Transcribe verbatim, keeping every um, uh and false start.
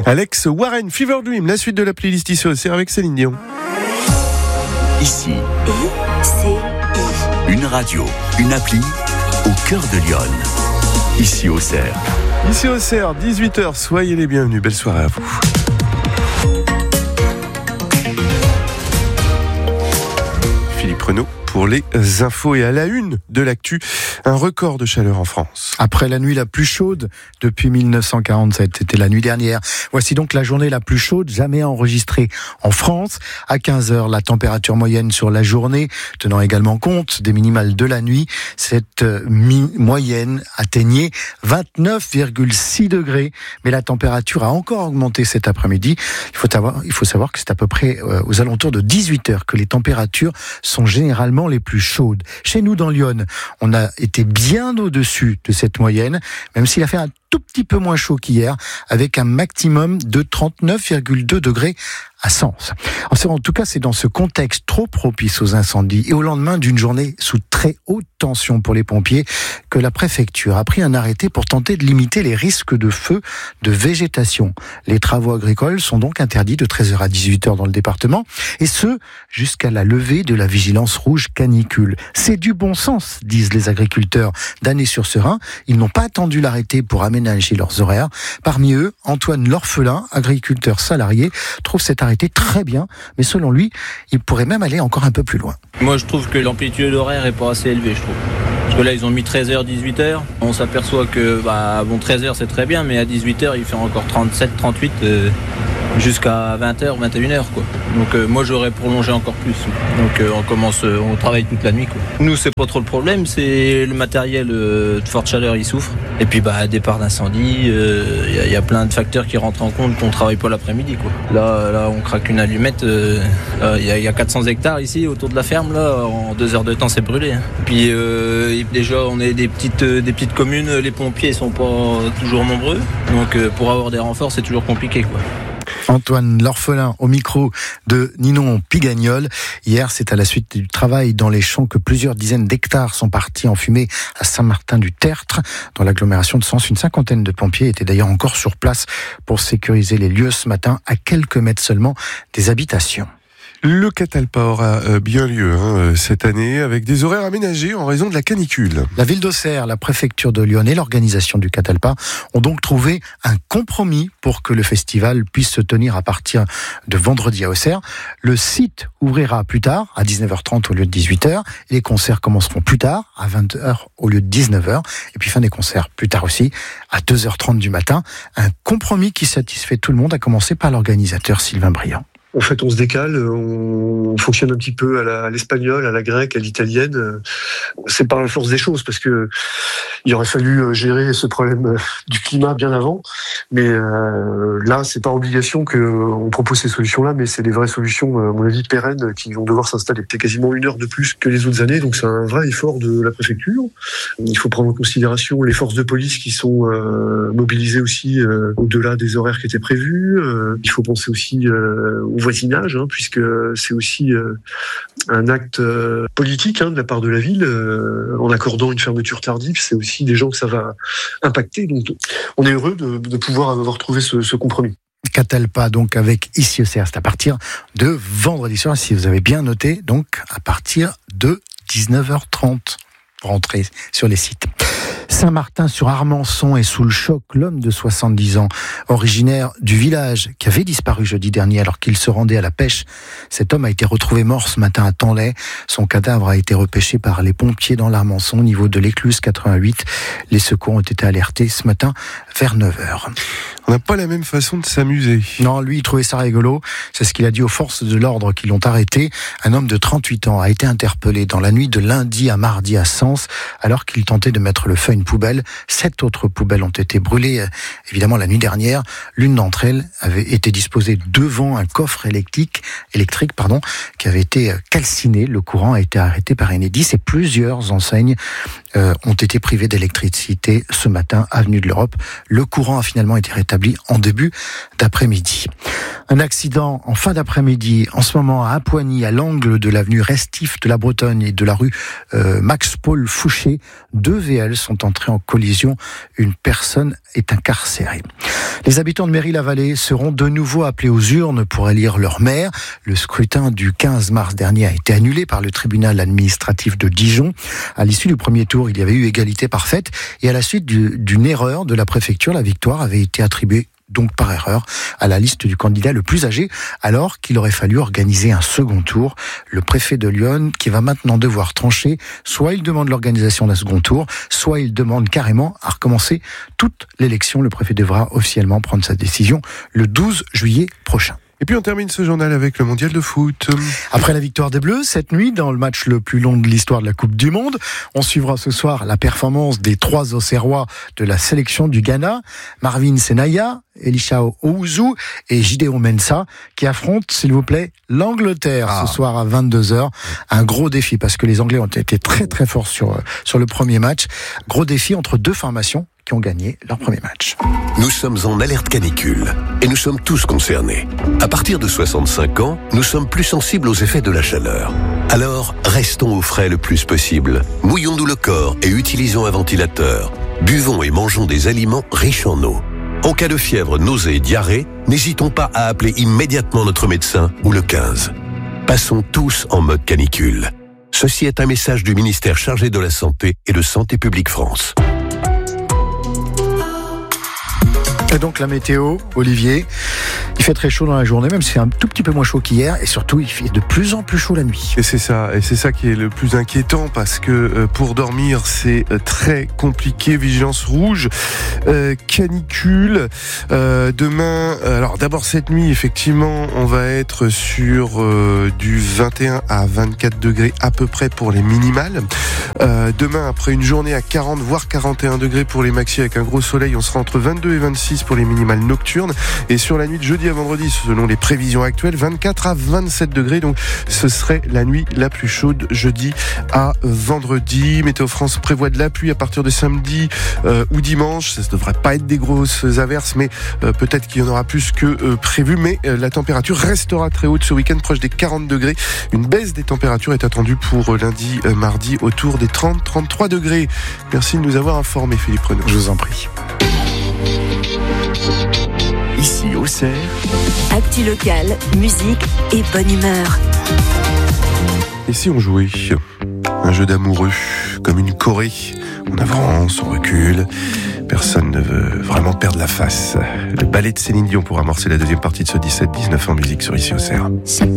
Alex Warren, Fever Dream, la suite de la playlist ici au C R avec Céline Dion. Ici, I C I. Une radio, une appli au cœur de Lyon. Ici au C R. Ici au C R, dix-huit heures, soyez les bienvenus. Belle soirée à vous. Philippe Renaud pour les infos et à la une de l'actu, un record de chaleur en France. Après la nuit la plus chaude depuis mille neuf cent quarante-sept, c'était la nuit dernière. Voici donc la journée la plus chaude jamais enregistrée en France. À quinze heures, la température moyenne sur la journée, tenant également compte des minimales de la nuit, cette mi- moyenne atteignait vingt-neuf virgule six degrés. Mais la température a encore augmenté cet après-midi. Il faut savoir, il faut savoir que c'est à peu près euh, aux alentours de dix-huit heures que les températures sont généralement les plus chaudes. Chez nous dans Lyon, on a été bien au-dessus de cette moyenne, même s'il a fait un tout petit peu moins chaud qu'hier, avec un maximum de trente-neuf virgule deux degrés à Sens. En tout cas, c'est dans ce contexte trop propice aux incendies et au lendemain d'une journée sous très haute tension pour les pompiers que la préfecture a pris un arrêté pour tenter de limiter les risques de feu de végétation. Les travaux agricoles sont donc interdits de treize heures à dix-huit heures dans le département, et ce, jusqu'à la levée de la vigilance rouge canicule. C'est du bon sens, disent les agriculteurs d'Annay-sur-Serein. Ils n'ont pas attendu l'arrêté pour aménager leurs horaires. Parmi eux, Antoine L'Orphelin, agriculteur salarié, trouve cet arrêté très bien, mais selon lui, il pourrait même aller encore un peu plus loin. Moi, je trouve que l'amplitude horaire est pas assez élevée, je trouve. Parce que là, ils ont mis treize heures, dix-huit heures. On s'aperçoit que, bah, bon, treize heures, c'est très bien, mais à dix-huit heures, il fait encore trente-sept, trente-huit, euh, jusqu'à vingt heures, vingt et une heures, quoi. Donc, euh, moi, j'aurais prolongé encore plus. Donc, euh, on commence, euh, on travaille toute la nuit, quoi. Nous, c'est pas trop le problème, c'est le matériel euh, de forte chaleur, il souffre. Et puis, bah, départ d'incendie, il euh, y, y a plein de facteurs qui rentrent en compte qu'on travaille pas l'après-midi, quoi. Là, là, on craque une allumette. Il euh, euh, y, y a quatre cents hectares ici, autour de la ferme, là. En deux heures de temps, c'est brûlé. Hein. Puis, euh, déjà, on est des petites, euh, des petites communes, les pompiers sont pas toujours nombreux. Donc, euh, pour avoir des renforts, c'est toujours compliqué, quoi. Antoine L'Orphelin au micro de Ninon Pigagnol. Hier, c'est à la suite du travail dans les champs que plusieurs dizaines d'hectares sont partis en fumée à Saint-Martin-du-Tertre. Dans l'agglomération de Sens, une cinquantaine de pompiers étaient d'ailleurs encore sur place pour sécuriser les lieux ce matin, à quelques mètres seulement des habitations. Le Catalpa aura bien lieu hein, cette année avec des horaires aménagés en raison de la canicule. La ville d'Auxerre, la préfecture de Lyon et l'organisation du Catalpa ont donc trouvé un compromis pour que le festival puisse se tenir à partir de vendredi à Auxerre. Le site ouvrira plus tard, à dix-neuf heures trente au lieu de dix-huit heures. Les concerts commenceront plus tard, à vingt heures au lieu de dix-neuf heures. Et puis fin des concerts plus tard aussi, à deux heures trente du matin. Un compromis qui satisfait tout le monde, à commencer par l'organisateur Sylvain Briand. En fait, on se décale, on fonctionne un petit peu à, la, à l'espagnol, à la grecque, à l'italienne. C'est par la force des choses, parce que il aurait fallu gérer ce problème du climat bien avant. Mais euh, là, c'est par obligation qu'on propose ces solutions-là, mais c'est des vraies solutions, à mon avis, pérennes, qui vont devoir s'installer. C'est quasiment une heure de plus que les autres années, donc c'est un vrai effort de la préfecture. Il faut prendre en considération les forces de police qui sont euh, mobilisées aussi euh, au-delà des horaires qui étaient prévus. Euh, il faut penser aussi euh, au voisinage, hein, puisque c'est aussi euh, un acte euh, politique hein, de la part de la ville. Euh, en accordant une fermeture tardive, c'est aussi des gens que ça va impacter. Donc, on est heureux de, de pouvoir avoir trouvé ce, ce compromis. Catalpa, donc avec ici au C R, c'est à partir de vendredi soir, si vous avez bien noté, donc à partir de dix-neuf heures trente, pour entrer sur les sites. Saint-Martin-sur-Armançon est sous le choc. L'homme de soixante-dix ans, originaire du village, qui avait disparu jeudi dernier alors qu'il se rendait à la pêche. Cet homme a été retrouvé mort ce matin à Tanlay. Son cadavre a été repêché par les pompiers dans l'Armançon, au niveau de l'écluse quatre-vingt-huit. Les secours ont été alertés ce matin vers neuf heures. On n'a pas la même façon de s'amuser. Non, lui, il trouvait ça rigolo. C'est ce qu'il a dit aux forces de l'ordre qui l'ont arrêté. Un homme de trente-huit ans a été interpellé dans la nuit de lundi à mardi à Sens, alors qu'il tentait de mettre le feu à une poubelle. Sept autres poubelles ont été brûlées, évidemment, la nuit dernière. L'une d'entre elles avait été disposée devant un coffre électrique, électrique pardon, qui avait été calciné. Le courant a été arrêté par Enedis et plusieurs enseignes euh, ont été privées d'électricité ce matin, avenue de l'Europe. Le courant a finalement été rétabli en début d'après-midi. Un accident en fin d'après-midi, en ce moment à Appoigny, à l'angle de l'avenue Restif de la Bretonne et de la rue euh, Max-Paul Fouché. Deux V L sont entrés en collision. Une personne est incarcérée. Les Les habitants de Méry-la-Vallée seront de nouveau appelés aux urnes pour élire leur maire. Le scrutin du quinze mars dernier a été annulé par le tribunal administratif de Dijon. À l'issue du premier tour, il y avait eu égalité parfaite et à la suite du, d'une erreur de la préfecture, la victoire avait été attribuée donc par erreur, à la liste du candidat le plus âgé, alors qu'il aurait fallu organiser un second tour. Le préfet de Lyon, qui va maintenant devoir trancher, soit il demande l'organisation d'un second tour, soit il demande carrément à recommencer toute l'élection. Le préfet devra officiellement prendre sa décision le douze juillet prochain. Et puis on termine ce journal avec le mondial de foot. Après la victoire des Bleus, cette nuit, dans le match le plus long de l'histoire de la Coupe du Monde, on suivra ce soir la performance des trois Auxerrois de la sélection du Ghana, Marvin Senaya, Elisha Owusu et Gideon Mensah, qui affrontent, s'il vous plaît, l'Angleterre ah. ce soir à vingt-deux heures. Un gros défi, parce que les Anglais ont été très très forts sur, sur le premier match. Gros défi entre deux formations qui ont gagné leur premier match. Nous sommes en alerte canicule et nous sommes tous concernés. À partir de soixante-cinq ans, nous sommes plus sensibles aux effets de la chaleur. Alors, restons au frais le plus possible. Mouillons-nous le corps et utilisons un ventilateur. Buvons et mangeons des aliments riches en eau. En cas de fièvre, nausée et diarrhée, n'hésitons pas à appeler immédiatement notre médecin ou le quinze. Passons tous en mode canicule. Ceci est un message du ministère chargé de la Santé et de Santé publique France. Et donc la météo, Olivier, il fait très chaud dans la journée, même si c'est un tout petit peu moins chaud qu'hier, et surtout il fait de plus en plus chaud la nuit. Et c'est ça, et c'est ça qui est le plus inquiétant, parce que euh, pour dormir c'est euh, très compliqué. Vigilance rouge, euh, canicule. Euh, demain, alors d'abord cette nuit, effectivement, on va être sur euh, du vingt et un à vingt-quatre degrés à peu près pour les minimales. Euh, demain, après une journée à quarante voire quarante et un degrés pour les maxi avec un gros soleil, on sera entre vingt-deux et vingt-six pour les minimales nocturnes. Et sur la nuit de jeudi à vendredi, selon les prévisions actuelles, vingt-quatre à vingt-sept degrés. Donc ce serait la nuit la plus chaude jeudi à vendredi. Météo France prévoit de la pluie à partir de samedi euh, ou dimanche. Ça ne devrait pas être des grosses averses, mais euh, peut-être qu'il y en aura plus que euh, prévu. Mais euh, la température restera très haute ce week-end, proche des quarante degrés. Une baisse des températures est attendue pour euh, lundi, euh, mardi, autour des trente à trente-trois degrés. Merci de nous avoir informés, Philippe Renaud. Je vous en prie. Ici, Auxerre. Actu locale, musique et bonne humeur. Et si on jouait un jeu d'amoureux, comme une Corée? On avance, on recule. Personne ne veut vraiment perdre la face. Le ballet de Céline Dion pour amorcer la deuxième partie de ce dix-sept dix-neuf en musique sur Ici Auxerre.